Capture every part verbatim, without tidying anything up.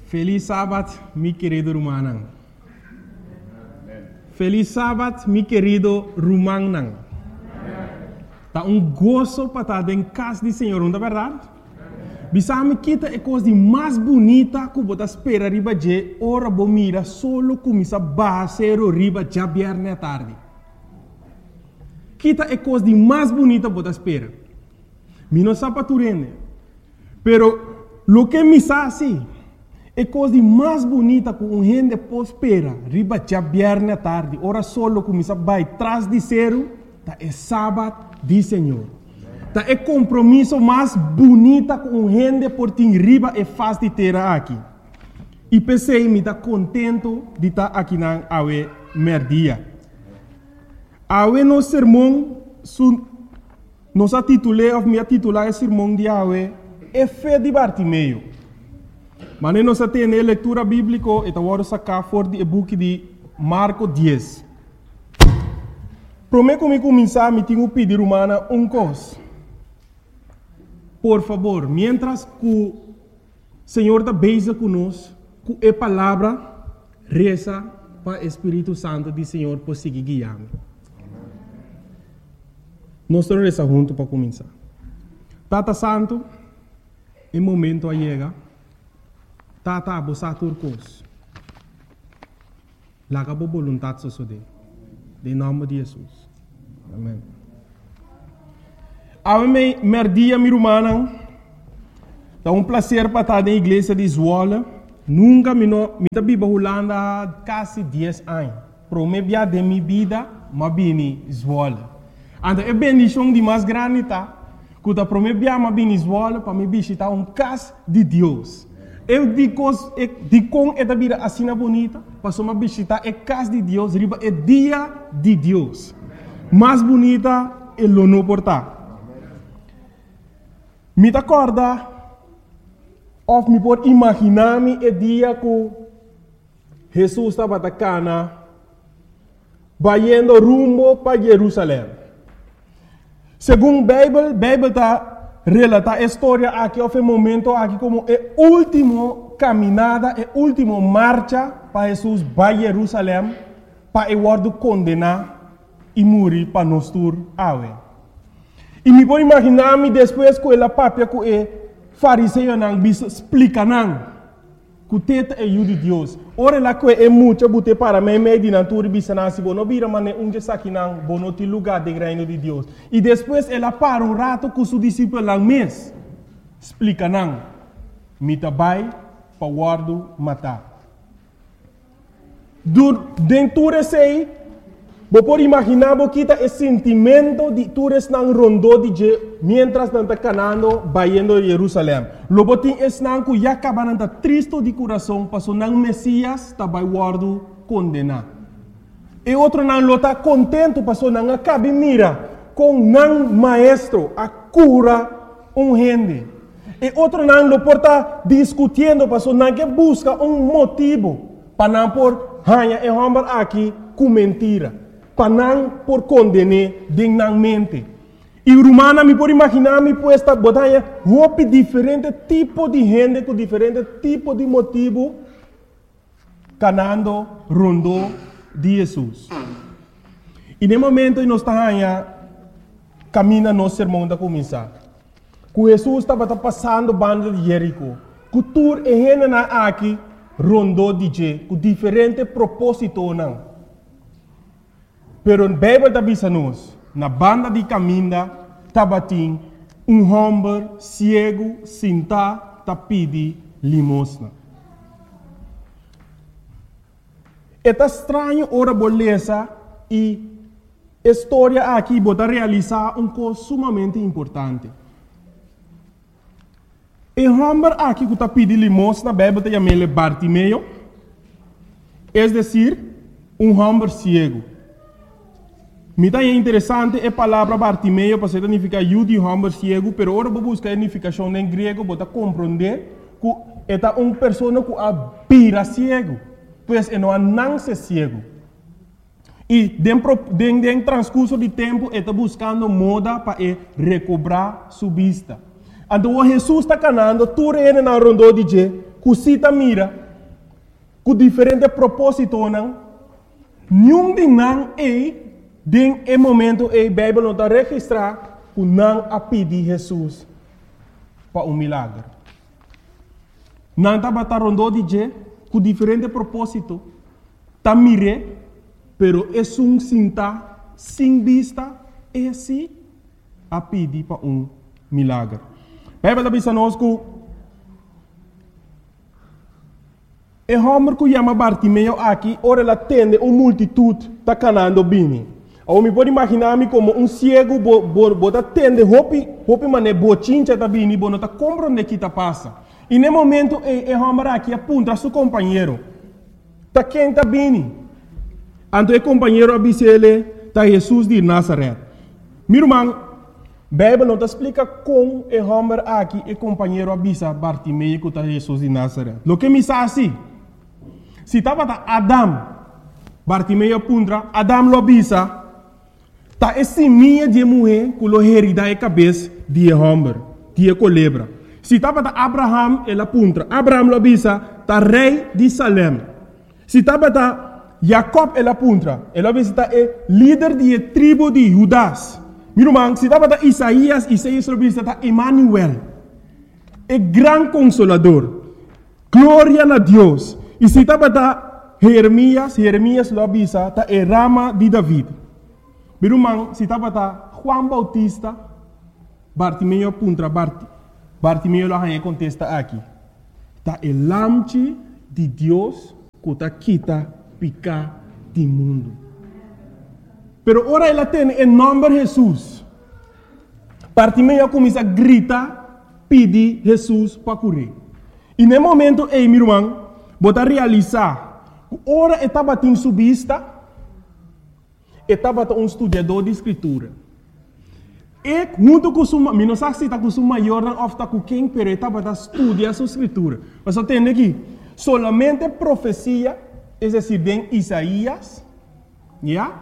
Feliz sábado, mi querido Rumanang. Feliz sábado, mi querido Rumanang. Tá um gozo para estar em casa do Senhor, não é verdade? Bisame kita é coisa mais bonita que você espera riba de ora bomira solo começa a baixar riba já viernes à tarde. Kita é coisa mais bonita que você espera. Mi não sabe tu rende. Pero lo que me sabe é coisa mais bonita que um gente pode esperar riba já viernes à tarde. Ora solo começa a baixar atrás de zero, tá é sábado do Senhor. Tá é compromisso mais bonita com um gente por ter riba e faz de ter aqui. E pensei, me tá contento de estar aqui na awe merdia. Awe no sermão, su, nos a titulei, ou me a titular o sermão de awe, é fé de Bartimeu. Mas nós temos a leitura bíblica, e agora sacar fora do book de Marcos dez. Prometo que começar, me tenho pedir humana um coisa. Por favor, mientras que o Senhor está beija conosco, que a palavra reza para o Espírito Santo do Senhor por seguir guiando. Nós estamos rezando juntos para começar. Tata Santo, em momento a chega, Tata a bossa turcos. Laga a vontade só em nome de Jesus. Amém. A mim, merdia, minha irmã, é um prazer para estar na igreja de Zwolle. Nunca me está viva Holanda há quase dez anos. Para mim, de minha vida, mas vim Zwolle. Então, é bendição de mais grande, tá? Quando para mim, eu vim Zwolle, para me visitar um casa de Deus. Eu digo que com esta vida assim bonita, para me visitar a casa de Deus, é dia de Deus. Mais bonita é o não portar. Me acorda, ou me pode imaginar-me o dia que Jesus estava na cana, indo rumo para Jerusalém. Segundo a Bíblia, a Bíblia está relata a história aqui, houve um momento aqui como a última caminhada, a última marcha para Jesus para Jerusalém, para o word condenar e morrer para nós tur awe. E me pode imaginar-me depois que ela papia que o fariseu não bisa explica não que o teta é o de Deus. Ora lá que é muito bute para mim meio de natura bisa não se bono vira mas um dia aqui não bono te lugar de reino de Deus. E depois ela para um rato com seu discípulo lá mês explica não me tabai para guardo matar. Dentro desse você pode imaginar que o sentimento de todos não rondou de mientras não está canando, indo a Jerusalém. Logo tem esse não que já acaba não está triste de coração, passou não Messias está vai guardo condenar. E outro não está contente, passou não acaba mira com não maestro a cura um gente. E outro não lo porta discutindo, passou não que busca um motivo para não por hanha e homem aqui com mentira. Para não por condenar dignamente. E o romano me pode imaginar me posta botanha roupa diferente tipo de gente com diferente tipo de motivo canando rondou de Jesus. E no momento nós estamos caminhando nosso sermão da começar. Que Jesus estava passando banda de Jerico. Que tur e gente na aqui rondou de je com diferente propósito não. Pero a Bíblia está dizendo, na banda de caminho, estava um homem cego, sentado, a pedir limosna. É estranho, ora, beleza, e a história aqui pode realizar uma coisa sumamente importante. O homem aqui que está pedindo limosna, a Bíblia está chamando Bartimeu, é decir, um homem cego. Me dá interessante a palavra Bartimeu para significar eu de homem cego, pero agora vou buscar a significação em grego para compreender que é uma pessoa que abira cego, pois é não nasce cego. E dentro do transcurso de tempo está buscando moda para recobrar sua vista. Então Jesus está canando, tu reina na rondô de je, que cita mira, com diferente propósito, não? Nenhum de não é, den é momento é a Bíblia não está registrar, que não a pedir Jesus para um milagre. Não está batendo de je, com diferente propósito, está mire, pero é um cinta, sem vista, é assim, a pedir para um milagre. A Bíblia está dizendo que e homem que chama Bartimeu aqui, ora ela atende uma multitude está canando bem. Eu me pode imaginar-me como um cego, bota atende, hopi, hopi mané, bochincha está bem, bota está compreendendo o que está passa. E no momento, e homem aqui aponta a seu companheiro, está quem está bem. Então o companheiro avisa ele, está Jesus de Nazaré. Meu irmão, a Bíblia não explica como o homem aqui, o companheiro avisa Bartimeu que está Jesus de Nazaré. O que me sabe assim? Se estava Adam, Bartimeu apunta, Adam lo avisa, está esse minha de mulher que lo herida a cabeça de homem, de culebra. Se estava Abraham, ele apunta, Abraham lo avisa, está rei de Salem. Se estava Jacob, ele apunta, ele avisa, está líder de tribo de Judas. Meu irmão, se estava Isaías, Isaías lo avisa, está Emmanuel, é grande consolador, glória a Deus. E se estava Jeremias, Jeremias lo avisa, está a rama de David. Meu irmão, se estava Juan Bautista, Bartimeu apunta, Bart, Bartimeu lo arranha contesta aqui. Está o lamche de Deus que está quita picar do mundo. Pero ora ela tem o nome de Jesus. Bartimeu começa a gritar, pedir Jesus para curar. E no momento, ei, meu irmão, bota realizar, ora estava em subista, estava um estudador de escritura. E junto com o meu, não sei se está com o maior ou está com quem, mas estava a estudar a escritura. Mas eu tenho aqui, solamente profecia, é decir, de Isaías, já?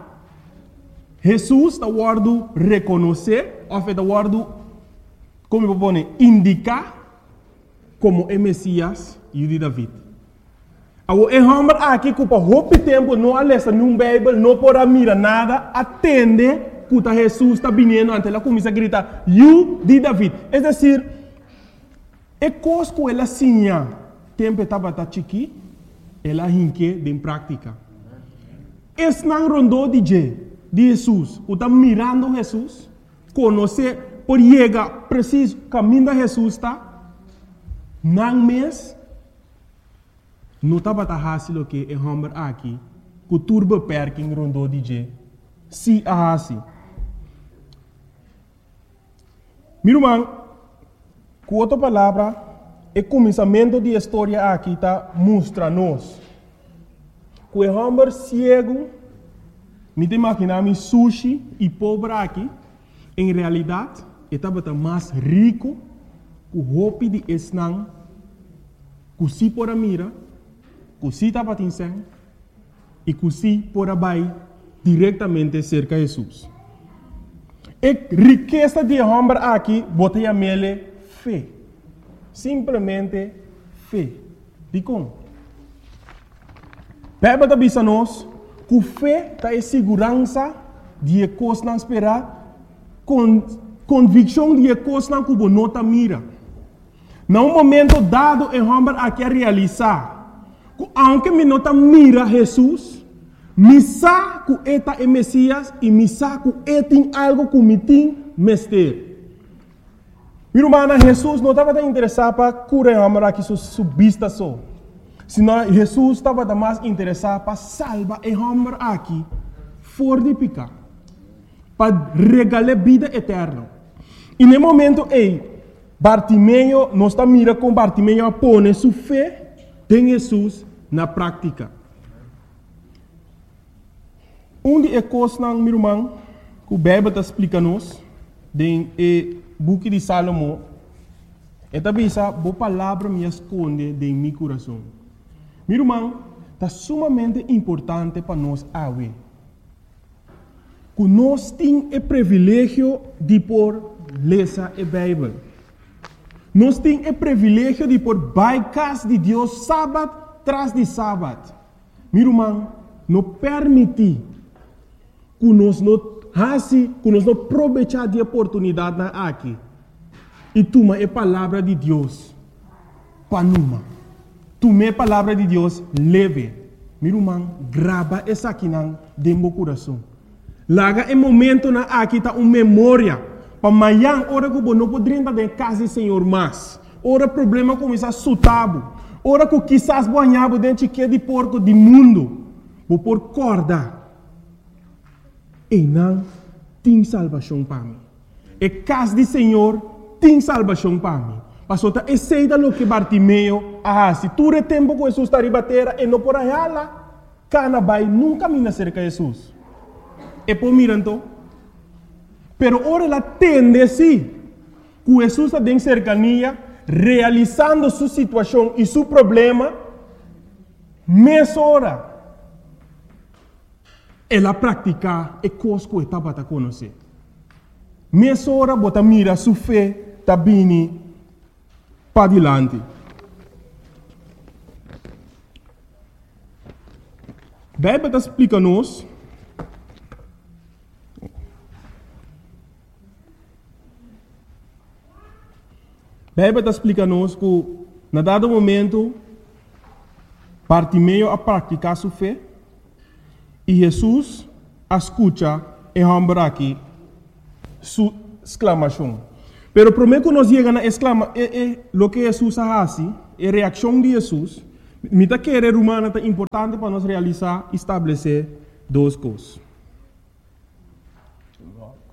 Jesus está guardando reconhecer, ou está guardando, como eu vou dizer, indicar como é Messias e o de David. O homem aqui que por muito tempo não alessa num Bíblia, não pode mirar nada, atende que Jesus está vindo, então ela começa a gritar, "You de David". É decir, é coisa que ela sinha, tempo estava chiqui, ela rinque em prática. Esse não rondou de Jesus, o está mirando Jesus, conhecer, por chegar preciso, caminho de Jesus está, não mês, não estava fácil que o homem aqui, que o turbo perking rondou de G. Se a assim. Meu irmão, com outra palavra, o começamento da história aqui está mostra-nos que o homem cego, me imaginar sushi e pobre aqui, em realidade, estava mais rico que o roupa de esnang, que se por a mira, que se estava atingindo e que se por abaixo diretamente cerca de Jesus. A riqueza de homem aqui, bota a mele fé. Simplesmente fé. De como? Bíblia está dizendo que fé está em segurança de coisas não esperar, com convicção de coisas não que você não está mira. Num momento dado, o homem aqui a realizar, que aunque me não mira Jesus, me sabe que eta é Messias e me sabe que é tem algo que me tem mestre. Meu irmão, Jesus não estava interessado para curar o homem aqui sua vista só. Senão Jesus estava mais interessado para salvar o homem aqui fora de pecar, para regalar vida eterna. E no momento ei, Bartimeu não está mira com Bartimeu a pôr sua fé em Jesus na prática. Um de coisas, meu irmão, que o Bíblia está explicando-nos, no book de Salomão, é também essa boa palavra me esconde em meu coração. Meu irmão, está sumamente importante para nós ver que nós temos o privilégio de por ler a Bíblia. Nós temos o privilégio de por baixar de Deus sábado, tras de sábado, meu irmão, não permite que nós não façam, que nós não aproveitar de oportunidade na aqui. E toma a palavra de Deus para numa. Toma a palavra de Deus leve. Meu irmão, grava essa aqui dentro do coração. Laga em momento na aqui tá uma memória. Para amanhã, hora que não poderia estar em casa do Senhor mais. Ora problema começa a sutabo. Ora que quizás banhava dentro de porco do mundo. Vou por corda. E não tem salvação para mim. E casa do Senhor tem salvação para mim. Passou a eceida lo que Bartimeu ah, se tu é tempo que Jesus está ribatera e não por aí lá, cana vai nunca mina cerca de Jesus. E por miranto, pero ora ela tende sim, que Jesus está em cercania, realizando sua situação e seu problema, mesma hora, ela pratica e coisa que estava a conhecer. Mesma hora, bota mira sua fé, está vindo para adiante. A Bíblia explica-nos a Bíblia explica-nos que, na dado momento, Bartimeu a praticar sua fé e Jesus escuta e rambra aqui sua exclamação. Pero primeiro que nós chegamos na exclama, é, é, o que Jesus faz, é a reação de Jesus. Me está querendo humana é importante para nós realizar e estabelecer duas coisas.